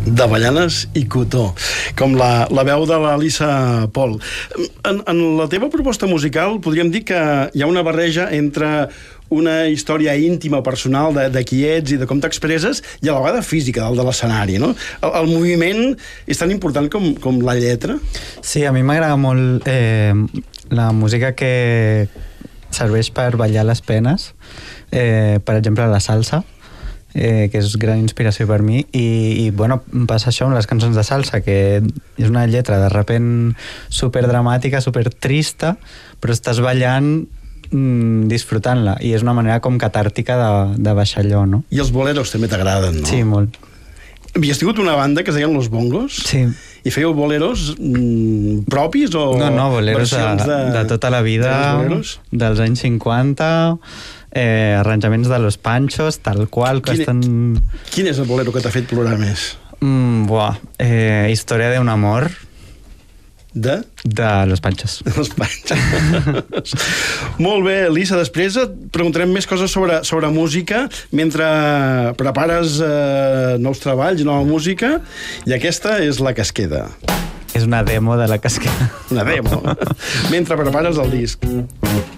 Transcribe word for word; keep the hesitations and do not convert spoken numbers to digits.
D'avellanes i cotó, com la, la veu de la Lisa Paul. En, en la teva proposta musical podríem dir que hi ha una barreja entre una història íntima, personal, de, de qui ets i de com t'expresses, i a la vegada física, del de l'escenari, no? El, el moviment és tan important com, com la lletra? Sí, a mi m'agrada molt eh, la música que serveix per ballar les penes, eh, per exemple la salsa, Eh, que és gran inspiració per mi, i, i bueno, passa això amb les cançons de salsa, que és una lletra de repent superdramàtica, supertrista, però estàs ballant mm, disfrutant-la, i és una manera com catàrtica de, de baixar allò, no? I els boleros també t'agraden, no? Sí, molt. Havies tingut una banda que es deien Los Bongos? Sí. I fèieu boleros mm, propis o no, no, boleros de, de, de tota la vida, de dels anys cinquanta, eh, arranjaments de Los Panchos, tal qual, que quin, estan... Quin és el bolero que t'ha fet plorar més? Mm, buah, eh, Història d'un amor. De? De Los Panchos. Los Panchos. Molt bé, Lisa, després et preguntarem més coses sobre, sobre música mentre prepares eh, nous treballs, nova música, i aquesta és la que es queda. És una demo de la que es queda. Una demo. Mentre prepares el disc.